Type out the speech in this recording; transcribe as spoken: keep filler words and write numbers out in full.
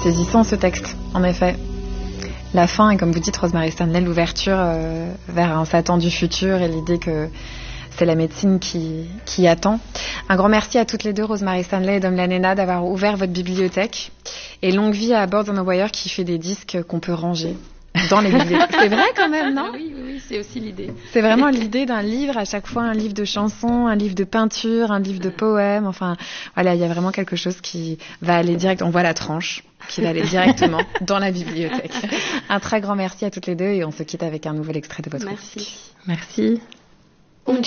saisissant ce texte, en effet. La fin, et comme vous dites, Rosemary Stanley, l'ouverture euh, vers un Satan du futur et l'idée que c'est la médecine qui, qui attend. Un grand merci à toutes les deux, Rosemary Stanley et Dom Lanena, d'avoir ouvert votre bibliothèque. Et longue vie à Birds on the Wire qui fait des disques qu'on peut ranger dans les bibliothèques. C'est vrai quand même, non ? Oui, oui, oui, c'est aussi l'idée. C'est vraiment l'idée d'un livre, à chaque fois un livre de chansons, un livre de peinture, un livre de poèmes. Enfin, voilà, il y a vraiment quelque chose qui va aller direct. On voit la tranche qui va aller directement dans la bibliothèque. Un très grand merci à toutes les deux et on se quitte avec un nouvel extrait de votre Merci. Merci.